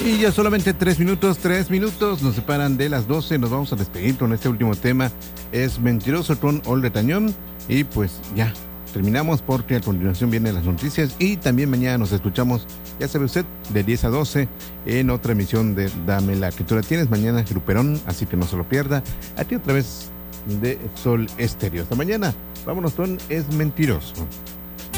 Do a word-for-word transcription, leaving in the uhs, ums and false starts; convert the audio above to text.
Y ya solamente tres minutos, tres minutos nos separan de las doce. Nos vamos a despedir con este último tema. Es Mentiroso con Olga Tañón. Y pues ya terminamos porque a continuación vienen las noticias. Y también mañana nos escuchamos, ya sabe usted, de diez a doce en otra emisión de Dame la que tú la tienes. Mañana Gruperón, así que no se lo pierda. Aquí otra vez de Sol Estéreo. Hasta mañana. Vámonos con Es Mentiroso.